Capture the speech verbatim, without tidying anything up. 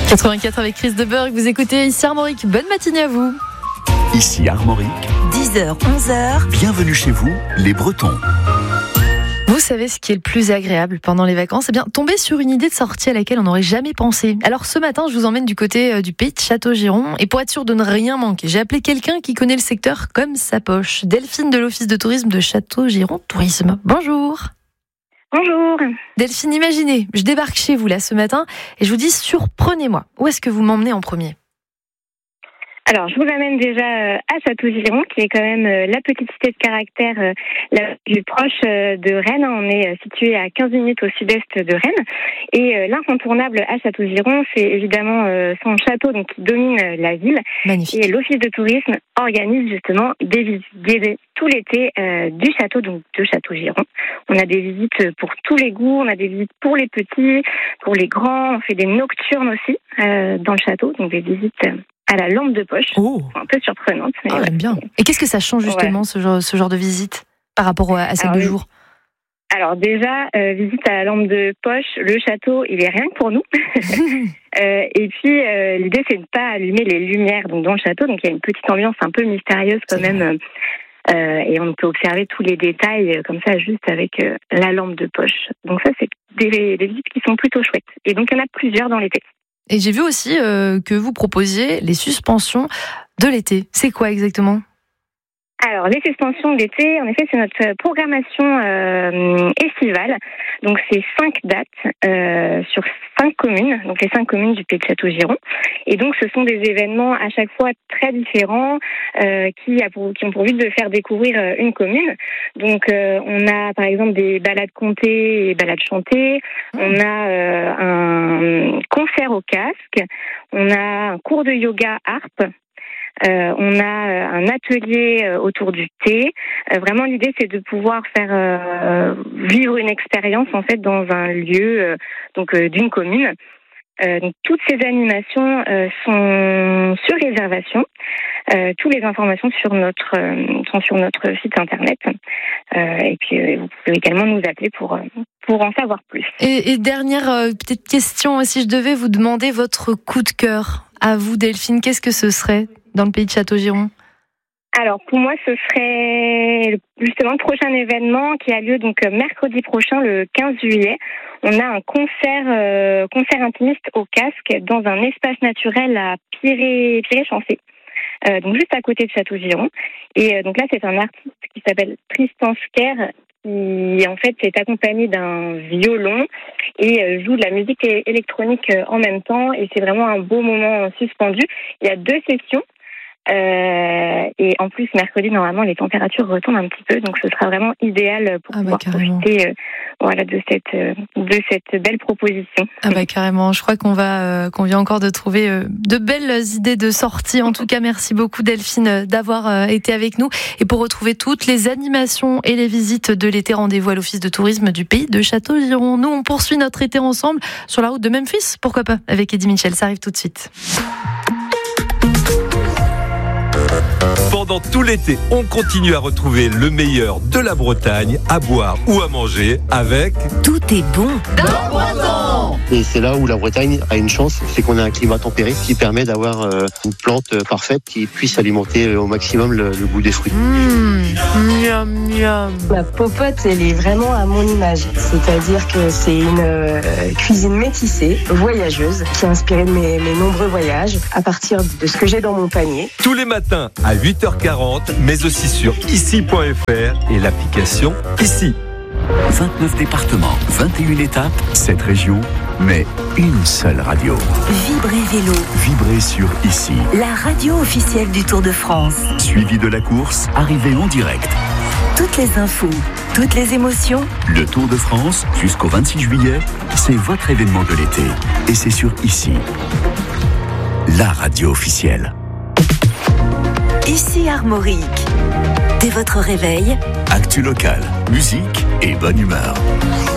quatre-vingt-quatre avec Chris Deberg, vous écoutez ici Armorique. Bonne matinée à vous. Ici Armorique. dix heures, onze heures. Bienvenue chez vous, les Bretons. Vous savez ce qui est le plus agréable pendant les vacances ? Eh bien, tomber sur une idée de sortie à laquelle on n'aurait jamais pensé. Alors ce matin, je vous emmène du côté du pays de Châteaugiron. Et pour être sûr de ne rien manquer, j'ai appelé quelqu'un qui connaît le secteur comme sa poche. Delphine de l'Office de tourisme de Châteaugiron Tourisme. Bonjour. Bonjour. Delphine, imaginez, je débarque chez vous là ce matin et je vous dis surprenez-moi. Où est-ce que vous m'emmenez en premier ? Alors, je vous amène déjà à Châteaugiron, qui est quand même la petite cité de caractère la plus proche de Rennes. On est situé à quinze minutes au sud-est de Rennes. Et l'incontournable à Châteaugiron, c'est évidemment son château donc, qui domine la ville. Magnifique. Et l'Office de tourisme organise justement des visites guidées tout l'été euh, du château donc de Châteaugiron. On a des visites pour tous les goûts, on a des visites pour les petits, pour les grands. On fait des nocturnes aussi euh, dans le château, donc des visites à la lampe de poche. Oh. Un peu surprenante. Mais ah, ouais. j'aime bien. Et qu'est-ce que ça change justement ouais. ce, genre, ce genre de visite par rapport à celle de jour ? Alors déjà, euh, visite à la lampe de poche, le château, il est rien que pour nous. euh, et puis, euh, l'idée, c'est de ne pas allumer les lumières donc, dans le château. Donc, il y a une petite ambiance un peu mystérieuse quand c'est même. Euh, et on peut observer tous les détails euh, comme ça, juste avec euh, la lampe de poche. Donc ça, c'est des, des visites qui sont plutôt chouettes. Et donc, il y en a plusieurs dans l'été. Et j'ai vu aussi euh, que vous proposiez les suspensions de l'été. C'est quoi exactement ? Alors, les suspensions d'été, en effet, c'est notre programmation euh, estivale. Donc, c'est cinq dates euh, sur cinq communes, donc les cinq communes du pays de Châteaugiron. Et donc, ce sont des événements à chaque fois très différents euh, qui, a pour, qui ont pour but de faire découvrir euh, une commune. Donc, euh, on a par exemple des balades contées et balades chantées. Mmh. On a euh, un concert au casque. On a un cours de yoga harpe. Euh, on a euh, un atelier euh, autour du thé. Euh, vraiment, l'idée, c'est de pouvoir faire euh, vivre une expérience en fait dans un lieu euh, donc euh, d'une commune. Euh, donc, toutes ces animations euh, sont sur réservation. Euh, toutes les informations sur notre euh, sont sur notre site internet. Euh, et puis, euh, vous pouvez également nous appeler pour euh, pour en savoir plus. Et, et dernière euh, petite question, si je devais vous demander votre coup de cœur à vous, Delphine, qu'est-ce que ce serait dans le pays de Châteaugiron ? Alors pour moi, ce serait justement le prochain événement qui a lieu donc mercredi prochain, le quinze juillet. On a un concert euh, concert intimiste au casque dans un espace naturel à Piré Piré-Chancé, euh, donc juste à côté de Châteaugiron. Et euh, donc là, c'est un artiste qui s'appelle Tristan Sker qui en fait est accompagné d'un violon et euh, joue de la musique électronique euh, en même temps. Et c'est vraiment un beau moment suspendu. Il y a deux sessions. Euh, et en plus, mercredi, normalement, les températures retombent un petit peu, donc ce sera vraiment idéal pour ah pouvoir bah, profiter euh, voilà, de, cette, euh, de cette belle proposition. Ah bah carrément, je crois qu'on, va, euh, qu'on vient encore de trouver euh, de belles idées de sortie. En tout cas, merci beaucoup Delphine d'avoir euh, été avec nous. Et pour retrouver toutes les animations et les visites de l'été, rendez-vous à l'Office de tourisme du pays de Châteaugiron. Nous, on poursuit notre été ensemble sur la route de Memphis, pourquoi pas, avec Eddie Mitchell. Ça arrive tout de suite. Pendant tout l'été, on continue à retrouver le meilleur de la Bretagne à boire ou à manger avec Tout est bon dans Breton. Et c'est là où la Bretagne a une chance, c'est qu'on a un climat tempéré qui permet d'avoir euh, une plante parfaite qui puisse alimenter au maximum le, le goût des fruits. Mmh, miam, miam. Ma popote, elle est vraiment à mon image. C'est-à-dire que c'est une euh, cuisine métissée, voyageuse, qui a inspiré de mes, mes nombreux voyages à partir de ce que j'ai dans mon panier. Tous les matins à huit heures quarante, mais aussi sur ici point f r et l'application Ici. vingt-neuf départements, vingt et une étapes, sept régions, mais une seule radio. Vibrez Vélo. Vibrez sur Ici. La radio officielle du Tour de France. Suivi de la course, arrivée en direct. Toutes les infos, toutes les émotions. Le Tour de France, jusqu'au vingt-six juillet, c'est votre événement de l'été. Et c'est sur Ici. La radio officielle. Ici Armorique. Dès votre réveil, actu local, musique et bonne humeur.